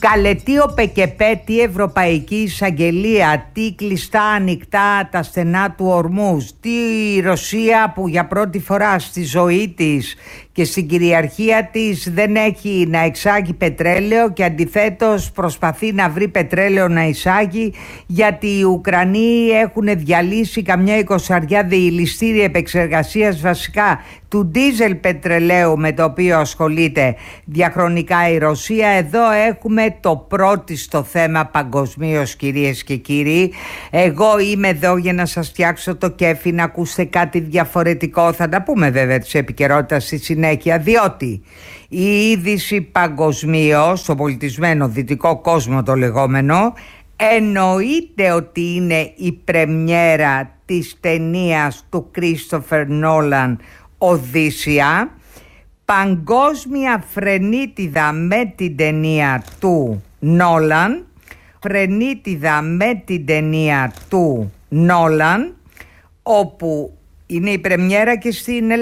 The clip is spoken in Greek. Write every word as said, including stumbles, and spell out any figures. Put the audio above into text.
Καλέ, τι ο ΠΚΠ, τι Ευρωπαϊκή Εισαγγελία, τι κλειστά ανοιχτά τα στενά του Ορμούζ, τι η Ρωσία που για πρώτη φορά στη ζωή της και στην κυριαρχία της δεν έχει να εξάγει πετρέλαιο και αντιθέτως προσπαθεί να βρει πετρέλαιο να εισάγει, γιατί οι Ουκρανοί έχουν διαλύσει καμιά εικοσαριά διηληστήρια επεξεργασίας βασικά του ντίζελ πετρελαίου με το οποίο ασχολείται διαχρονικά η Ρωσία. Εδώ έχουμε το πρώτιστο θέμα παγκοσμίως, κυρίες και κύριοι. Εγώ είμαι εδώ για να σας φτιάξω το κέφι, να ακούσετε κάτι διαφορετικό. Θα τα πούμε βέβαια της επικαιρότητας στη συνέχεια, διότι η είδηση παγκοσμίως, στο πολιτισμένο δυτικό κόσμο το λεγόμενο, εννοείται ότι είναι η πρεμιέρα της ταινίας του Κρίστοφερ Νόλαν, Οδύσσεια. Παγκόσμια φρενίτιδα με την ταινία του Νόλαν, φρενίτιδα με την ταινία του Νόλαν, όπου είναι η πρεμιέρα και στην Ελλάδα.